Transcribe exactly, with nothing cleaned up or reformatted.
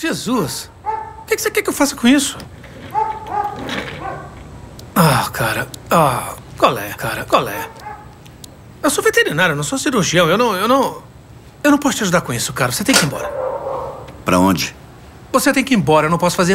Jesus! O que você quer que eu faça com isso? Ah, cara. Ah, qual é, cara? Qual é? Eu sou veterinário, eu não sou cirurgião. Eu não, eu não... Eu não posso te ajudar com isso, cara. Você tem que ir embora. Pra onde? Você tem que ir embora, eu não posso fazer